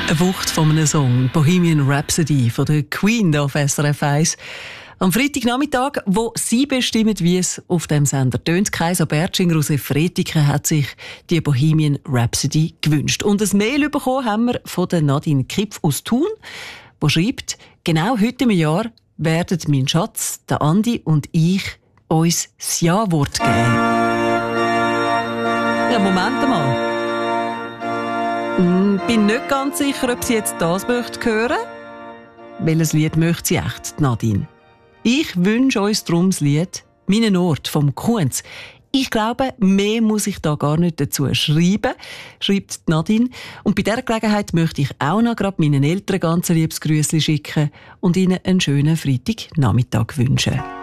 Eine Wucht von einem Song, Bohemian Rhapsody von der Queen auf SRF 1. Am Freitagnachmittag, wo Sie bestimmen, wie es auf dem Sender tönt. Kaiser Bertschinger aus Efretiken hat sich die Bohemian Rhapsody gewünscht. Und ein Mail bekommen haben wir von der Nadine Kipf aus Thun, die schreibt, genau heute im Jahr werden mein Schatz, der Andi und ich uns das Ja-Wort geben. Ja, Moment mal. Bin nicht ganz sicher, ob sie jetzt das möchte hören. Welches Lied möchte sie echt, Nadine? Ich wünsche uns darum das Lied «Meinen Ort» vom Kunz. Ich glaube, mehr muss ich da gar nicht dazu schreiben, schreibt Nadine. Und bei dieser Gelegenheit möchte ich auch noch gerade meinen Eltern ganz liebes Grüßchen schicken und ihnen einen schönen Freitagnachmittag wünschen.